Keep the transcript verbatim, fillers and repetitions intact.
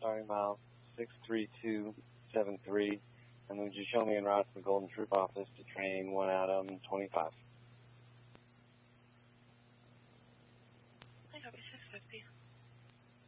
starting mile six three two seven three, and would you show me en route to the Golden Troop office to train one Adam twenty-five? I copy six fifty.